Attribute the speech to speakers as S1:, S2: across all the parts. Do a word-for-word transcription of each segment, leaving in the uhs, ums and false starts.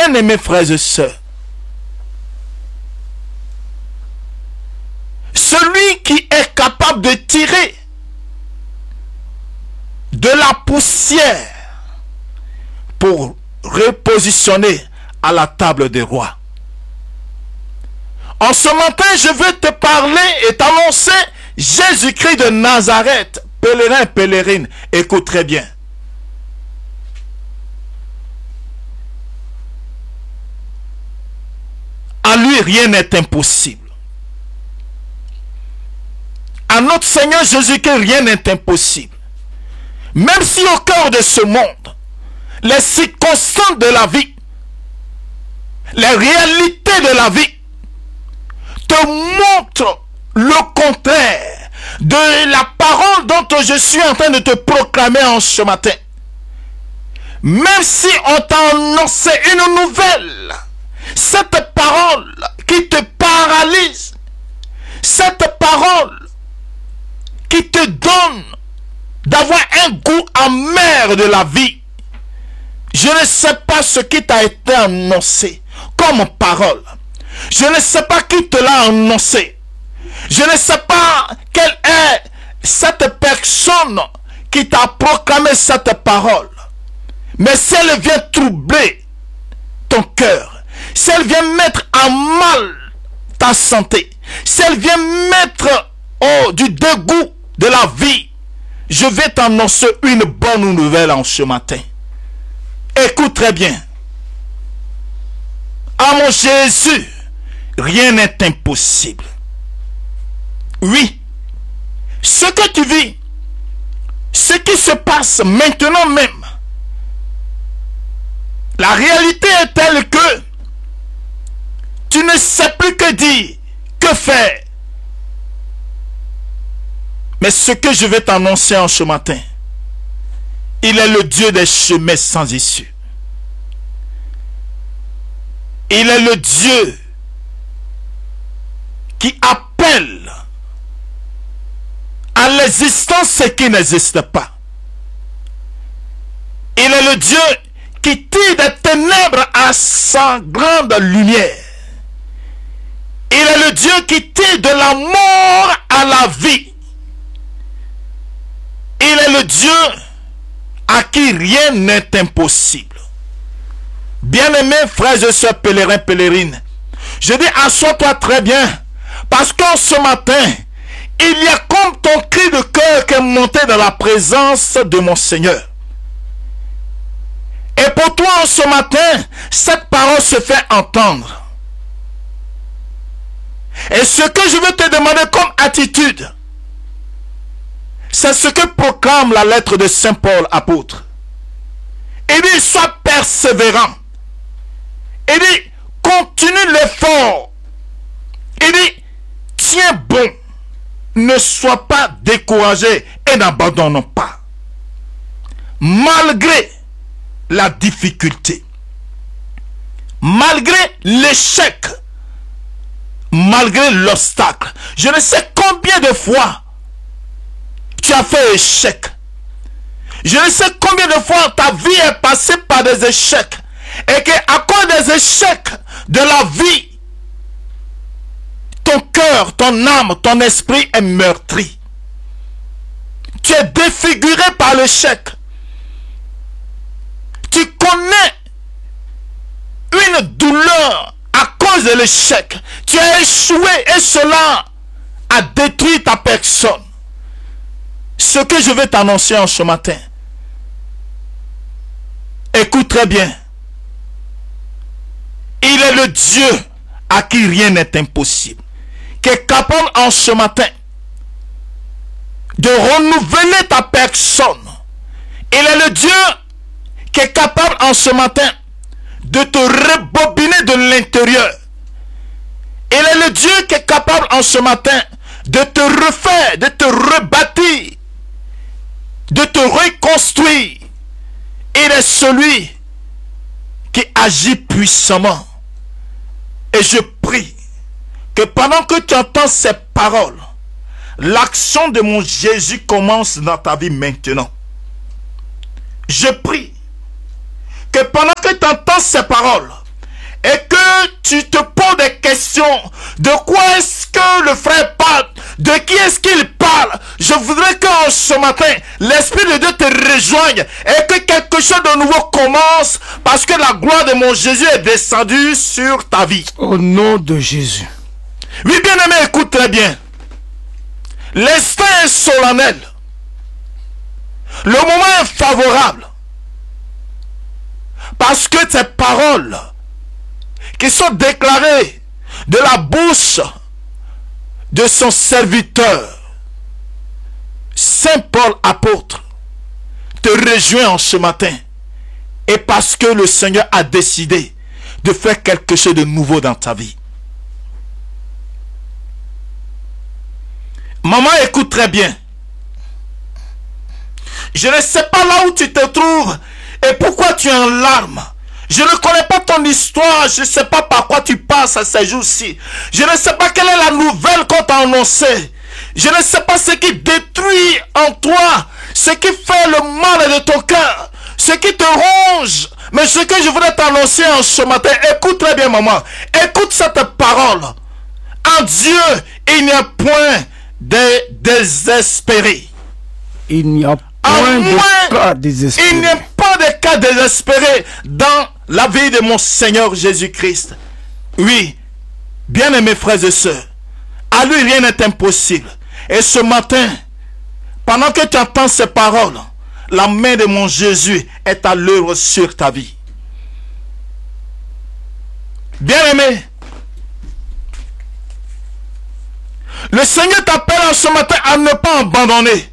S1: Bien-aimés frères et sœurs, celui qui est capable de tirer de la poussière pour repositionner à la table des rois. En ce matin, je vais te parler et t'annoncer Jésus-Christ de Nazareth, pèlerin, pèlerine. Écoute très bien. À lui, rien n'est impossible. À notre Seigneur Jésus-Christ, rien n'est impossible. Même si au cœur de ce monde, les circonstances de la vie, les réalités de la vie, te montrent le contraire de la parole dont je suis en train de te proclamer en ce matin. Même si on t'a annoncé une nouvelle, cette parole qui te paralyse, cette parole qui te donne d'avoir un goût amer de la vie, je ne sais pas ce qui t'a été annoncé comme parole. Je ne sais pas qui te l'a annoncé. Je ne sais pas quelle est cette personne qui t'a proclamé cette parole. Mais si elle vient troubler ton cœur, si elle vient mettre à mal ta santé, si elle vient mettre oh, du dégoût de la vie, je vais t'annoncer une bonne nouvelle en ce matin. Écoute très bien. À mon Jésus, rien n'est impossible. Oui, ce que tu vis, ce qui se passe maintenant même, la réalité est telle que tu ne sais plus que dire, que faire. Mais ce que je vais t'annoncer en ce matin, il est le Dieu des chemins sans issue. Il est le Dieu qui appelle à l'existence ce qui n'existe pas. Il est le Dieu qui tire des ténèbres à sa grande lumière. Il est le Dieu qui tire de la mort à la vie. Il est le Dieu à qui rien n'est impossible. Bien-aimés frères et sœurs, pèlerins, pèlerines, je dis assois-toi très bien, parce qu'en ce matin, il y a comme ton cri de cœur qui est monté dans la présence de mon Seigneur. Et pour toi en ce matin, cette parole se fait entendre. Et ce que je veux te demander comme attitude, c'est ce que proclame la lettre de Saint Paul, apôtre. Il dit, sois persévérant. Il dit, continue l'effort. Il dit, tiens bon. Ne sois pas découragé et n'abandonne pas. Malgré la difficulté, malgré l'échec, malgré l'obstacle, je ne sais combien de fois tu as fait échec. Je ne sais combien de fois ta vie est passée par des échecs. Et qu'à cause des échecs de la vie, ton cœur, ton âme, ton esprit est meurtri. Tu es défiguré par l'échec. Tu connais une douleur à cause de l'échec. Tu as échoué et cela a détruit ta personne. Ce que je vais t'annoncer en ce matin, écoute très bien. Il est le Dieu à qui rien n'est impossible, qui est capable en ce matin de renouveler ta personne. Il est le Dieu qui est capable en ce matin de te rebobiner de l'intérieur. Il est le Dieu qui est capable en ce matin de te refaire, de te rebâtir, de te reconstruire. Il est celui qui agit puissamment. Et je prie que pendant que tu entends ces paroles, l'action de mon Jésus commence dans ta vie maintenant. Je prie que pendant que tu entends ces paroles, et que tu te poses des questions, de quoi est-ce que le frère parle, de qui est-ce qu'il parle, je voudrais que ce matin, l'Esprit de Dieu te rejoigne et que quelque chose de nouveau commence, parce que la gloire de mon Jésus est descendue sur ta vie.
S2: Au nom de Jésus.
S1: Oui, bien-aimé, écoute très bien. L'instant est solennel. Le moment est favorable. Parce que ces paroles qui sont déclarées de la bouche de son serviteur, Saint Paul apôtre, te rejoint en ce matin. Et parce que le Seigneur a décidé de faire quelque chose de nouveau dans ta vie. Maman, écoute très bien. Je ne sais pas là où tu te trouves et pourquoi tu es en larmes. Je ne connais pas ton histoire. Je ne sais pas par quoi tu passes à ces jours-ci. Je ne sais pas quelle est la nouvelle qu'on t'a annoncée. Je ne sais pas ce qui détruit en toi, ce qui fait le mal de ton cœur, ce qui te ronge. Mais ce que je voudrais t'annoncer en ce matin, écoute très bien, maman. Écoute cette parole. En Dieu, il n'y a point de désespérés.
S2: Il n'y a point de cas désespérés.
S1: Il n'y a pas de cas désespérés dans la vie de mon Seigneur Jésus-Christ. Oui, bien-aimés frères et sœurs, à lui rien n'est impossible. Et ce matin, pendant que tu entends ces paroles, la main de mon Jésus est à l'œuvre sur ta vie. Bien-aimé, le Seigneur t'appelle en ce matin à ne pas abandonner.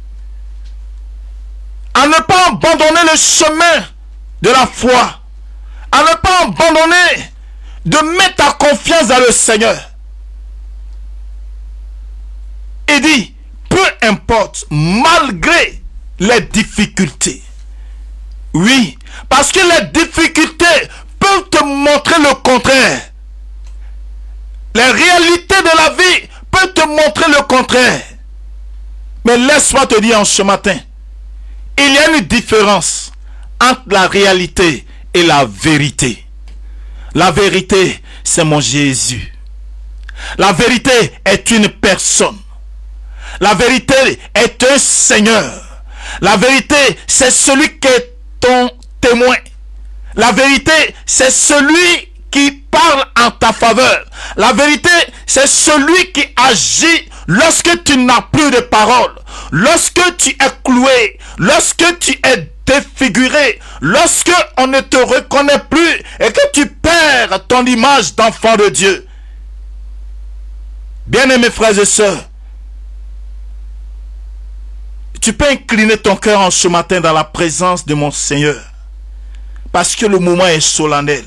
S1: À ne pas abandonner le chemin de la foi. À ne pas abandonner de mettre ta confiance dans le Seigneur. Il dit, peu importe, malgré les difficultés. Oui, parce que les difficultés peuvent te montrer le contraire. Les réalités de la vie peuvent te montrer le contraire. Mais laisse-moi te dire en ce matin, il y a une différence entre la réalité et la vérité. La vérité, c'est mon Jésus. La vérité est une personne. La vérité est un Seigneur. La vérité, c'est celui qui est ton témoin. La vérité, c'est celui qui parle en ta faveur. La vérité, c'est celui qui agit lorsque tu n'as plus de parole. Lorsque tu es cloué, lorsque tu es défiguré, lorsque on ne te reconnaît plus et que tu perds ton image d'enfant de Dieu. Bien-aimés frères et sœurs, tu peux incliner ton cœur en ce matin dans la présence de mon Seigneur. Parce que le moment est solennel.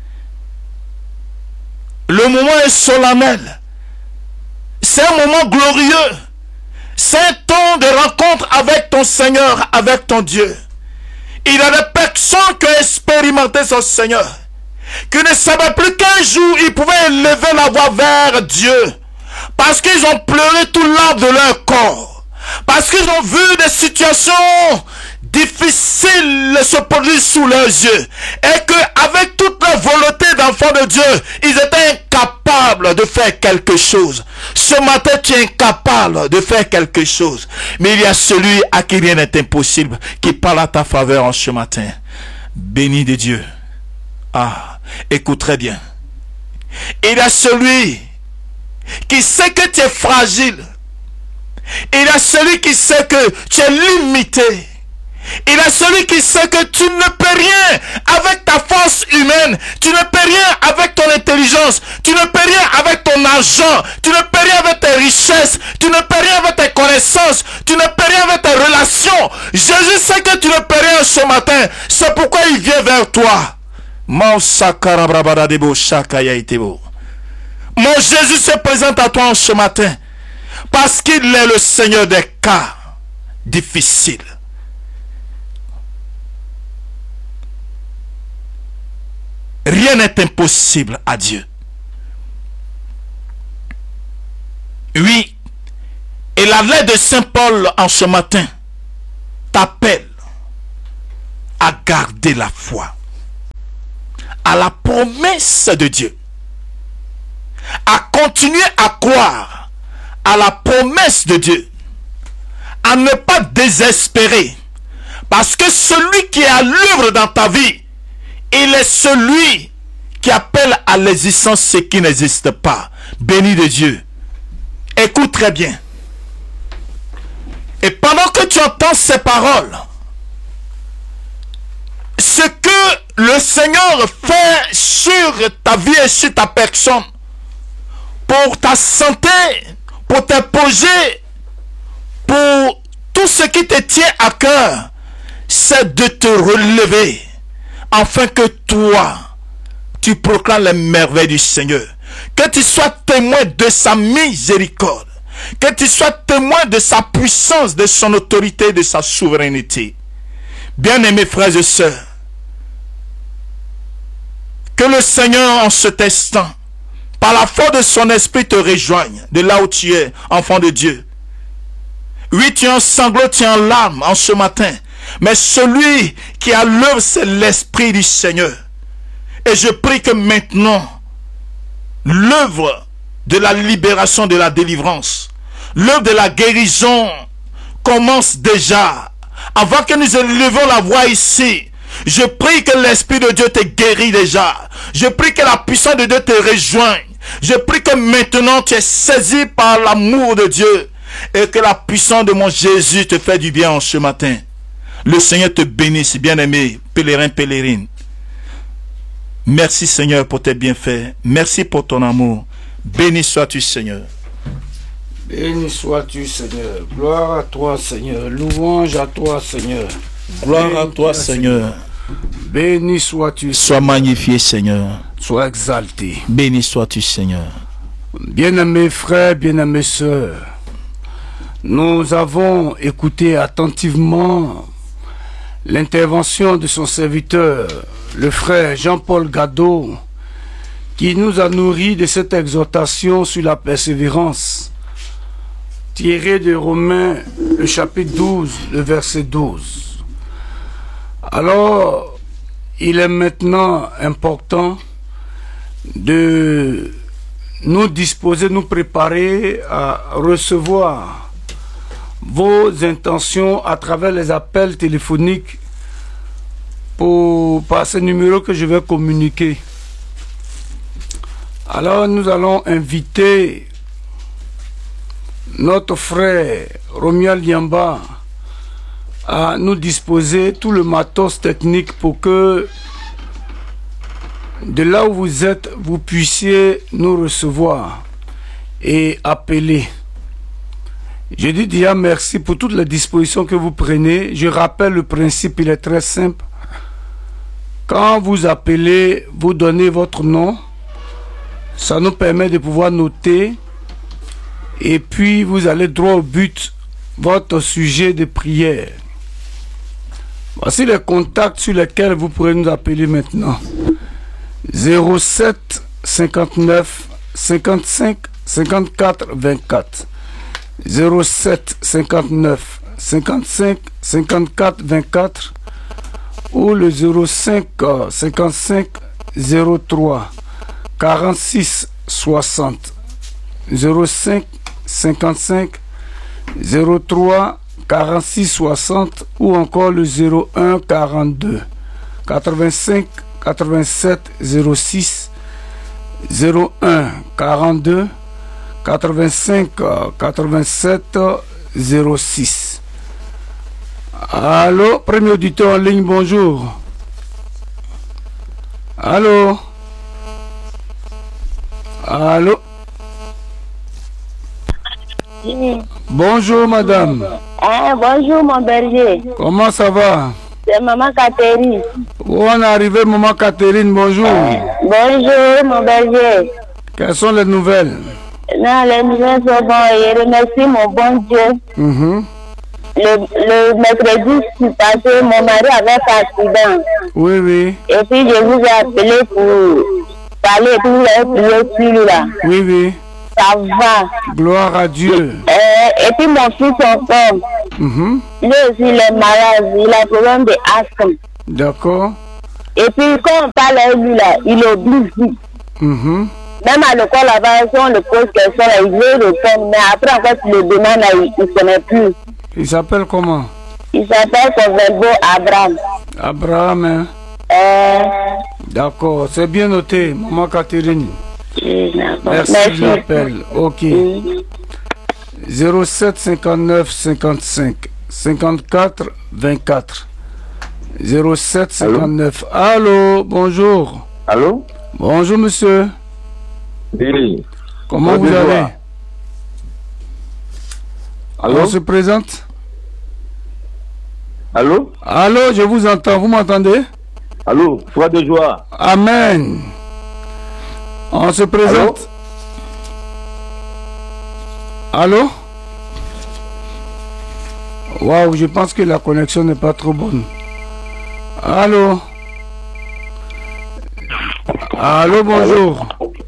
S1: Le moment est solennel. C'est un moment glorieux. C'est un temps de rencontre avec ton Seigneur, avec ton Dieu. Il y a des personnes qui ont expérimenté son Seigneur, qui ne savaient plus qu'un jour ils pouvaient élever la voix vers Dieu. Parce qu'ils ont pleuré tout l'âme de leur corps. Parce qu'ils ont vu des situations difficiles se produire sous leurs yeux. Et qu'avec toute la volonté d'enfants de Dieu, ils étaient incapables de faire quelque chose. Ce matin, tu es incapable de faire quelque chose. Mais il y a celui à qui rien n'est impossible, qui parle à ta faveur en ce matin. Béni de Dieu. Ah, écoute très bien. Il y a celui qui sait que tu es fragile. Il y a celui qui sait que tu es limité. Il y a celui qui sait que tu ne peux rien avec ta force humaine. Tu ne peux rien avec ton intelligence. Tu ne peux rien avec ton argent. Tu ne peux rien avec tes richesses. Tu ne peux rien avec tes connaissances. Tu ne peux rien avec tes relations. Jésus sait que tu ne peux rien ce matin. C'est pourquoi il vient vers toi. Mon Jésus se présente à toi ce matin. Parce qu'il est le Seigneur des cas difficiles. Rien n'est impossible à Dieu. Oui. Et la lettre de Saint Paul en ce matin t'appelle à garder la foi, à à la promesse de Dieu, à continuer à croire à la promesse de Dieu, à ne pas désespérer, parce que celui qui est à l'œuvre dans ta vie, il est celui qui appelle à l'existence ce qui n'existe pas. Béni de Dieu. Écoute très bien. Et pendant que tu entends ces paroles, ce que le Seigneur fait sur ta vie et sur ta personne, pour ta santé, pour tes projets, pour tout ce qui te tient à cœur, c'est de te relever, afin que toi, tu proclames les merveilles du Seigneur. Que tu sois témoin de sa miséricorde. Que tu sois témoin de sa puissance, de son autorité, de sa souveraineté. Bien-aimés frères et sœurs, que le Seigneur en cet instant, par la force de son esprit, te rejoigne de là où tu es, enfant de Dieu. Oui, tu es en sanglots, tu es en larmes en ce matin. Mais celui qui a l'œuvre, c'est l'esprit du Seigneur. Et je prie que maintenant, l'œuvre de la libération, de la délivrance, l'œuvre de la guérison commence déjà. Avant que nous élevons la voix ici, je prie que l'Esprit de Dieu te guérit déjà. Je prie que la puissance de Dieu te rejoigne. Je prie que maintenant tu es saisi par l'amour de Dieu et que la puissance de mon Jésus te fait du bien en ce matin. Le Seigneur te bénisse, bien-aimé, pèlerin, pèlerine. Merci Seigneur pour tes bienfaits. Merci pour ton amour. Béni sois-tu Seigneur.
S2: Béni sois-tu Seigneur. Gloire à toi Seigneur. Louange à toi Seigneur.
S1: Gloire
S2: Béni
S1: à toi Seigneur.
S2: Béni sois-tu.
S1: Sois magnifié Seigneur.
S2: Sois exalté.
S1: Béni sois-tu Seigneur.
S2: Bien-aimés frères, bien-aimés sœurs, nous avons écouté attentivement l'intervention de son serviteur, le frère Jean-Paul Gadot, qui nous a nourri de cette exhortation sur la persévérance, tirée de Romains, le chapitre douze, le verset douze. Alors, il est maintenant important de nous disposer, nous préparer à recevoir vos intentions à travers les appels téléphoniques pour, par ce numéro que je vais communiquer. Alors nous allons inviter notre frère Romuald Liamba à nous disposer tout le matos technique pour que de là où vous êtes, vous puissiez nous recevoir et appeler. Je dis déjà merci pour toutes les dispositions que vous prenez. Je rappelle le principe, il est très simple. Quand vous appelez, vous donnez votre nom. Ça nous permet de pouvoir noter. Et puis, vous allez droit au but, votre sujet de prière. Voici les contacts sur lesquels vous pourrez nous appeler maintenant. zéro sept cinquante-neuf cinquante-cinq cinquante-quatre vingt-quatre. zéro sept cinquante-neuf cinquante-cinq cinquante-quatre vingt-quatre ou le zéro cinq cinquante-cinq zéro trois quarante-six soixante. zéro cinq cinquante-cinq zéro trois quarante-six soixante ou encore le zéro un quarante-deux quatre-vingt-cinq quatre-vingt-sept zéro six zéro un quarante-deux quatre-vingt-cinq quatre-vingt-sept zéro six. Allô, premier auditeur en ligne, bonjour. Allô. Allô.
S3: Oui.
S2: Bonjour madame.
S3: Ah, bonjour mon berger.
S2: Comment ça va?
S3: C'est maman Catherine.
S2: Où on est arrivé, maman Catherine, bonjour.
S3: Bonjour mon berger.
S2: Quelles sont les nouvelles?
S3: Non, les nouvelles sont bonnes. Je remercie mon bon Dieu.
S2: Mm-hmm.
S3: Le, le mercredi passé, mon mari avait un accident.
S2: Oui, oui.
S3: Et puis je vous ai appelé pour parler pour les prier sur lui là.
S2: Oui, oui.
S3: Ça va.
S2: Gloire à Dieu.
S3: Et, et puis mon fils, son père,
S2: Mm-hmm.
S3: lui aussi il est malade. Il a problème de asthme.
S2: D'accord.
S3: Et puis, quand on parle à lui, là, il oblige.
S2: Mhm.
S3: Même à l'école, là-bas, si on le pose question, là, il veut répondre. Mais après, en fait, il le demande, là, il ne connaît plus.
S2: Il s'appelle comment?
S3: Il s'appelle Converbo Abraham.
S2: Abraham, hein?
S3: Euh,
S2: D'accord, c'est bien noté, maman Catherine.
S3: oui, d'accord.
S2: Merci,
S3: Merci.
S2: de l'appel. Ok.
S3: Oui.
S2: zéro sept cinquante-neuf cinquante-cinq cinquante-quatre vingt-quatre. zéro sept cinquante-neuf. Allô, bonjour.
S4: Allô?
S2: Bonjour, monsieur.
S4: Oui.
S2: Comment vous
S4: Bonjour.
S2: allez?
S4: Allô?
S2: On se présente?
S4: Allô?
S2: Allô, je vous entends. Vous m'entendez?
S4: Allô? Foi de joie.
S2: Amen. On se présente? Allô? Waouh, je pense que la connexion n'est pas trop bonne. Allô? Allô, bonjour.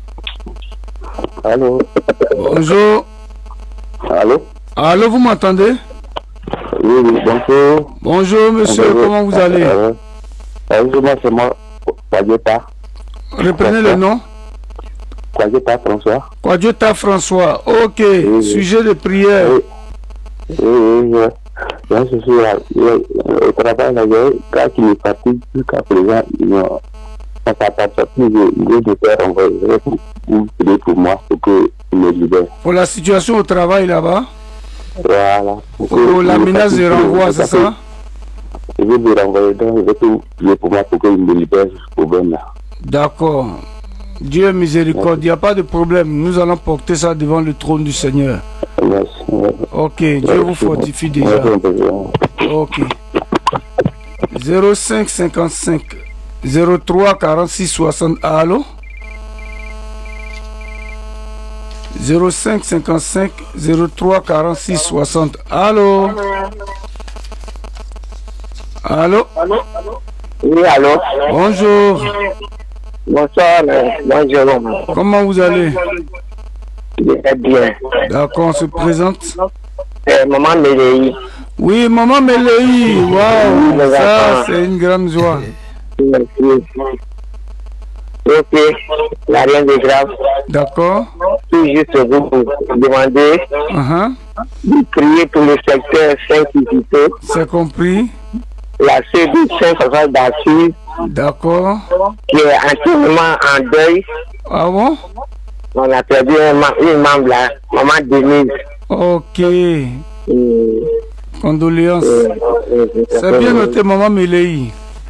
S4: Allô?
S2: Bonjour.
S4: Allô?
S2: Allô, vous m'entendez?
S4: Oui, oui, bonjour.
S2: Bonjour, monsieur,
S4: Bonjour.
S2: comment vous allez?
S4: Euh, Bonjour, moi, c'est moi, Quadjeta.
S2: Reprenez le nom.
S4: Quadjeta François.
S2: Quadjeta François. Ok,
S4: oui.
S2: sujet de prière.
S4: Oui, oui, oui. oui. Là, je suis là, au travail, là, il y a un gars qui est parti jusqu'à présent. Il m'a pas plus de de faire envoyer pour prier pour moi, pour qu'il me libère.
S2: Pour la situation au travail là-bas?
S4: Voilà.
S2: Pour la menace de renvoi, c'est ça?
S4: Je vais le renvoyer, donc je vais tout prier pour moi pour qu'il me libère ce problème-là.
S2: D'accord. Dieu est miséricorde, il n'y a pas de problème. Nous allons porter ça devant le trône du Seigneur.
S4: Merci.
S2: Ok, Dieu vous fortifie déjà. Ok. zéro cinq cinquante-cinq zéro trois quarante-six soixante. Allô? zéro cinq cinquante-cinq zéro trois quarante-six soixante. Allô? Allô?
S3: Oui, allô?
S2: Bonjour.
S3: Bonsoir, moi, Jérôme.
S2: Comment vous allez?
S3: Je vais bien.
S2: D'accord, on se présente.
S3: Euh, maman Méléi.
S2: Oui, maman Méléi. Waouh, ça c'est une grande joie.
S3: Merci. Ok, il n'y a rien de grave.
S2: D'accord.
S3: Tout juste vous demander
S2: Uh-huh.
S3: de prier pour le secteur Saint-Cité,
S2: C'est compris.
S3: la C D Saint-François d'Assise,
S2: D'accord.
S3: qui est actuellement en deuil.
S2: Ah bon?
S3: On a perdu un mem- une membre là, maman Denise.
S2: Ok.
S3: Euh,
S2: Condoléances.
S3: euh, euh,
S2: C'est bien noté, maman Méléi.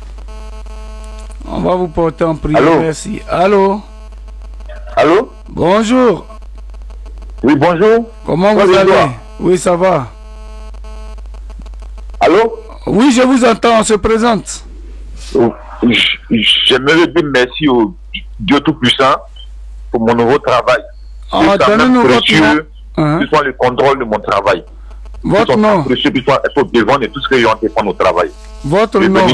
S2: On va vous porter en prière.
S4: Allô?
S2: Merci. Allô?
S4: Allô?
S2: Bonjour.
S4: Oui, bonjour.
S2: Comment vous
S4: Bonjour.
S2: allez? Oui, ça va.
S4: Allô?
S2: Oui, je vous entends. On se présente.
S4: J'aimerais dire merci au Dieu Tout-Puissant pour mon nouveau travail.
S2: Ah,
S4: C'est quand
S2: donnez-nous
S4: même
S2: votre
S4: précieux,
S2: Hein?
S4: que ce soit le contrôle de mon travail.
S2: Votre
S4: Qu'ils soient
S2: nom.
S4: précieux, qu'ils soient être au devant de tout ce que j'ai entreprendre au travail.
S2: Votre
S4: Je
S2: nom.